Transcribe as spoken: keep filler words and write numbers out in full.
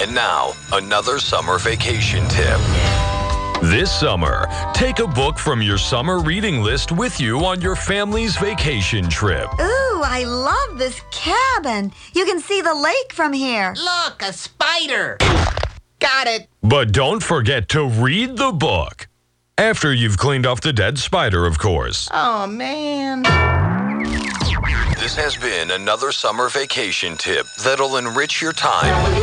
And now, another summer vacation tip. This summer, take a book from your summer reading list with you on your family's vacation trip. Ooh, I love this cabin. You can see the lake from here. Look, a spider. Got it. But don't forget to read the book. After you've cleaned off the dead spider, of course. Oh, man. This has been another summer vacation tip that'll enrich your time